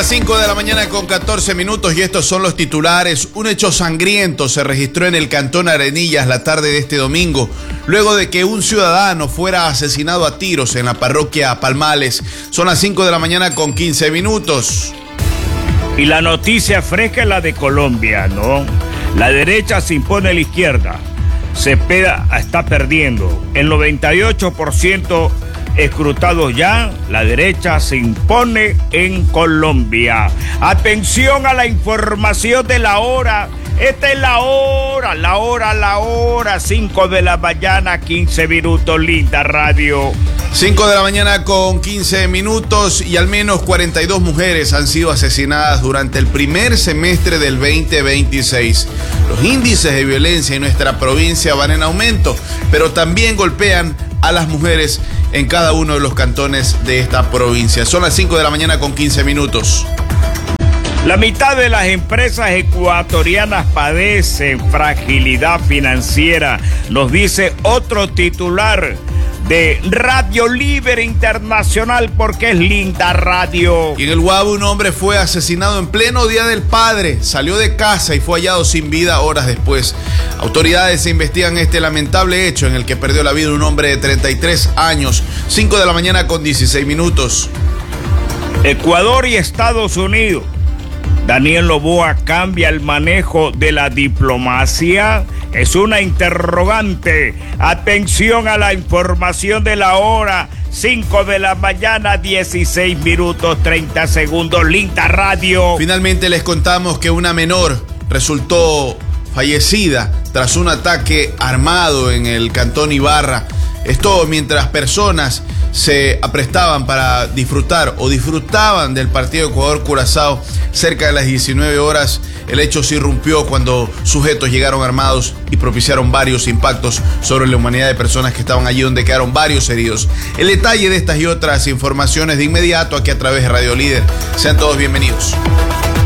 las 5 de la mañana con 14 minutos y estos son los titulares. Un hecho sangriento se registró en el cantón Arenillas la tarde de este domingo, luego de que un ciudadano fuera asesinado a tiros en la parroquia Palmales. Son las 5 de la mañana con 15 minutos. Y la noticia fresca es la de Colombia, ¿no? La derecha se impone a la izquierda. Cepeda está perdiendo. El 98% escrutados ya, la derecha se impone en Colombia. Atención a la información de la hora. Esta es la hora, 5 de la mañana, 15 minutos, linda radio. 5 de la mañana con 15 minutos y al menos 42 mujeres han sido asesinadas durante el primer semestre del 2026. Los índices de violencia en nuestra provincia van en aumento, pero también golpean a las mujeres en cada uno de los cantones de esta provincia. Son las 5 de la mañana con 15 minutos. La mitad de las empresas ecuatorianas padecen fragilidad financiera, nos dice otro titular de Radio Libre Internacional, porque es linda radio. Y en el Guabo un hombre fue asesinado en pleno Día del Padre. Salió de casa y fue hallado sin vida horas después. Autoridades investigan este lamentable hecho en el que perdió la vida un hombre de 33 años. 5 de la mañana con 16 minutos. Ecuador y Estados Unidos. Daniel Noboa cambia el manejo de la diplomacia. Es una interrogante. Atención a la información de la hora. 5 de la mañana, 16 minutos, 30 segundos. Linda radio. Finalmente les contamos que una menor resultó fallecida tras un ataque armado en el cantón Ibarra. Esto mientras personas se aprestaban para disfrutar o disfrutaban del partido Ecuador-Curazao cerca de las 19 horas. El hecho se irrumpió cuando sujetos llegaron armados y propiciaron varios impactos sobre la humanidad de personas que estaban allí, donde quedaron varios heridos. El detalle de estas y otras informaciones de inmediato aquí a través de Radio Líder. Sean todos bienvenidos.